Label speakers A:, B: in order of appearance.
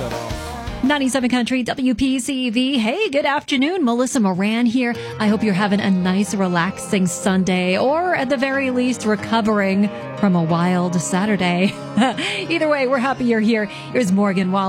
A: 97 Country WPCV. Hey, good afternoon. Melissa Moran here. I hope you're having a nice, relaxing Sunday, or at the very least, recovering from a wild Saturday. Either way, we're happy you're here. Here's Morgan Wallen.